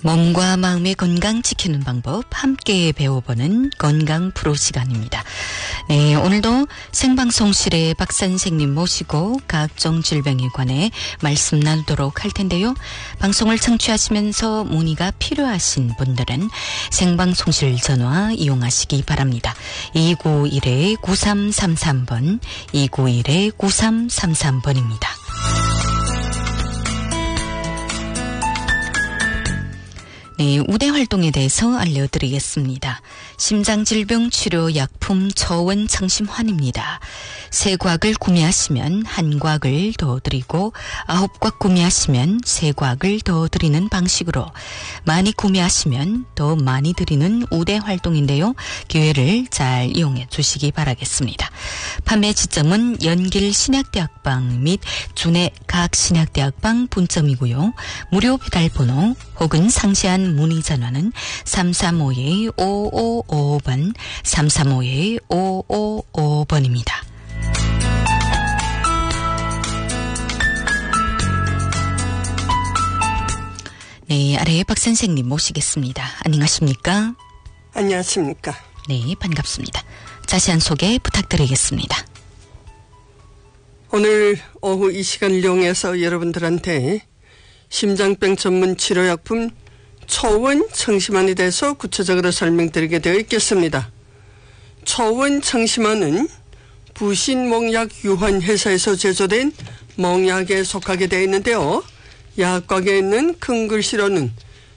몸과 마음의 건강 지키는 방법 함께 배워보는 건강 프로 시간입니다. 네, 오늘도 생방송실에 박 선생님 모시고 각종 질병에 관해 말씀 나누도록 할 텐데요. 방송을 청취하시면서 문의가 필요하신 분들은 생방송실 전화 이용하시기 바랍니다. 291-9333번, 291-9333번입니다. 네, 우대 활동에 대해서 알려드리겠습니다. 심장질병 치료 약품 초원청심환입니다. 3곽을 구매하시면 1곽을 더 드리고 9곽 구매하시면 3곽을 더 드리는 방식으로 많이 구매하시면 더 많이 드리는 우대 활동인데요. 기회를 잘 이용해 주시기 바라겠습니다. 판매 지점은 연길신약대학방 및 준해 각 신약대학방 분점이고요. 무료 배달번호 혹은 상세한 문의 전화는 335-5555번, 335-5555번입니다. 네, 아래에 박 선생님 모시겠습니다. 안녕하십니까? 안녕하십니까? 네, 반갑습니다. 자세한 소개 부탁드리겠습니다. 오늘 오후 이 시간을 이용해서 여러분들한테 심장병 전문 치료약품 초원청심환에 대해서 구체적으로 설명드리게 되어 있겠습니다. 초원청심환은 부신몽약 유환회사에서 제조된 몽약에 속하게 되어 있는데요. 약곽에 있는 큰 글씨로는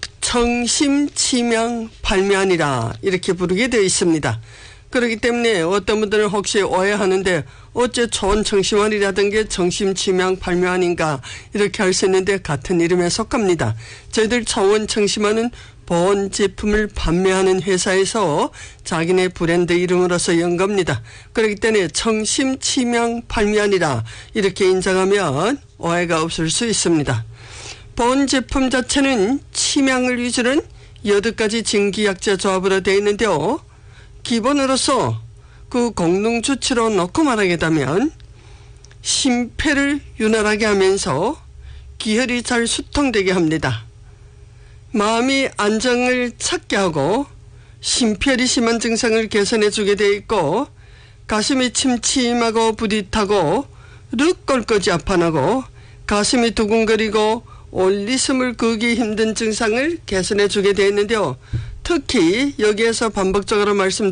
청심치명팔미환이라 이렇게 부르게 되어 있습니다. 그렇기 때문에 어떤 분들은 혹시 오해하는데 어째 초원청심환이라던 게 청심치명팔미환인가 이렇게 할 수 있는데 같은 이름에 속합니다. 저희들 초원청심환은 보온 제품을 판매하는 회사에서 자기네 브랜드 이름으로서 연 겁니다. 그렇기 때문에 청심치명팔미환이라 이렇게 인정하면 오해가 없을 수 있습니다. 보온 제품 자체는 치명을 위주로 8가지 증기약재 조합으로 되어 있는데요. 기본으로서 그 공동 주치로 놓고 말하겠다면 심폐를 윤활하게 하면서 기혈이 잘 수통되게 합니다. 마음이 안정을 찾게 하고 심폐혈이 심한 증상을 개선해 주게 되어 있고 가슴이 침침하고 부릿하고 륵 꼴거지 아파하고 가슴이 두근거리고 올리숨을 그기 힘든 증상을 개선해 주게 되어 있는데요. 특히 여기에서 반복적으로